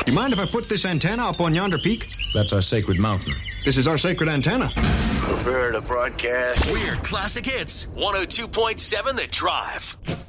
Do you mind if I put this antenna up on yonder peak? That's our sacred mountain. This is our sacred antenna. Prepare to broadcast. We're Classic Hits, 102.7 The Drive.